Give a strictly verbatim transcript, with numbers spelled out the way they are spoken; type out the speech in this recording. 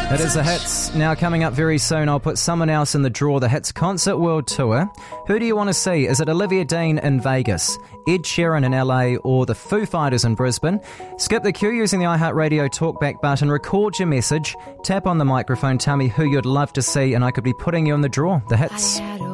It is the hits. Now coming up very soon, I'll put someone else in the draw. The Hits Concert World Tour. Who do you want to see? Is it Olivia Dean in Vegas, Ed Sheeran in L A, or the Foo Fighters in Brisbane? Skip the queue using the iHeartRadio talkback button. Record your message. Tap on the microphone. Tell me who you'd love to see, and I could be putting you in the draw. The Hits.